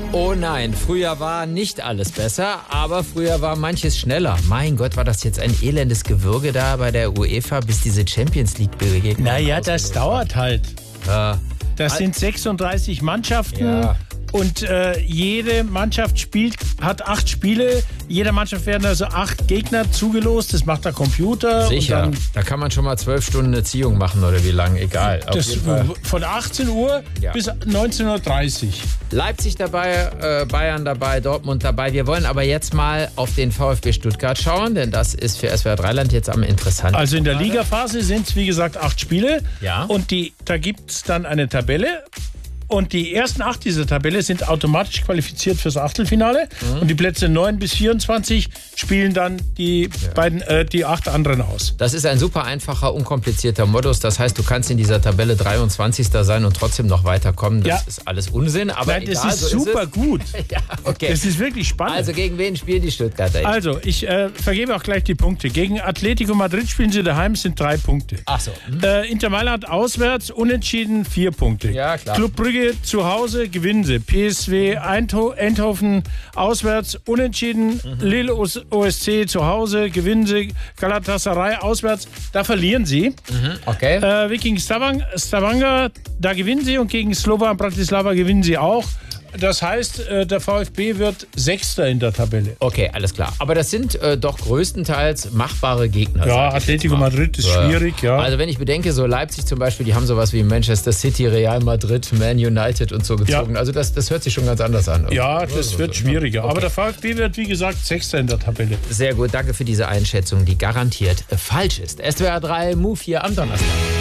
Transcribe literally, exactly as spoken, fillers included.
Oh nein, früher war nicht alles besser, aber früher war manches schneller. Mein Gott, war das jetzt ein elendes Gewürge da bei der UEFA, bis diese Champions League begegnung. Naja, das dauert halt. Ja. Das sind sechsunddreißig Mannschaften. Ja. Und äh, jede Mannschaft spielt, hat acht Spiele. Jeder Mannschaft werden also acht Gegner zugelost. Das macht der Computer. Sicher, und dann, da kann man schon mal zwölf Stunden eine Ziehung machen oder wie lange, egal. Auf das jeden Fall. von achtzehn Uhr Ja. bis neunzehn Uhr dreißig. Leipzig dabei, äh, Bayern dabei, Dortmund dabei. Wir wollen aber jetzt mal auf den VfB Stuttgart schauen, denn das ist für S W R drei Land jetzt am interessantesten. Also in der Ligaphase sind es, wie gesagt, acht Spiele. Ja. Und die, da gibt es dann eine Tabelle. Und die ersten acht dieser Tabelle sind automatisch qualifiziert fürs Achtelfinale. Mhm. Und die Plätze neun bis vierundzwanzig spielen dann die, ja. beiden, äh, die acht anderen aus. Das ist ein super einfacher, unkomplizierter Modus. Das heißt, du kannst in dieser Tabelle dreiundzwanzigster sein und trotzdem noch weiterkommen. Das ja. ist alles Unsinn. Aber Nein, egal, das ist so super ist gut. Ja, okay. Das ist wirklich spannend. Also gegen wen spielen die Stuttgarter? Also, ich äh, vergebe auch gleich die Punkte. Gegen Atletico Madrid spielen sie daheim, sind drei Punkte. Ach so. Mhm. Äh, Inter Mailand auswärts, unentschieden, vier Punkte. Ja, klar. Club Brügge zu Hause, gewinnen sie. P S V Eindhoven auswärts, unentschieden. Mhm. Lille O S C zu Hause, gewinnen sie. Galatasaray auswärts, da verlieren sie. Mhm. Okay. Äh, Viking Stavanger, Stavanger, da gewinnen sie und gegen Slovan Bratislava gewinnen sie auch. Das heißt, der VfB wird Sechster in der Tabelle. Okay, alles klar. Aber das sind äh, doch größtenteils machbare Gegner. Ja, Atletico Madrid ist ja. schwierig, ja. Also wenn ich bedenke, so Leipzig zum Beispiel, die haben sowas wie Manchester City, Real Madrid, Man United und so gezogen. Ja. Also das, das hört sich schon ganz anders an. Ja, das so, wird so. schwieriger. Okay. Aber der VfB wird, wie gesagt, Sechster in der Tabelle. Sehr gut, danke für diese Einschätzung, die garantiert falsch ist. S W R drei Move hier am Donnerstag.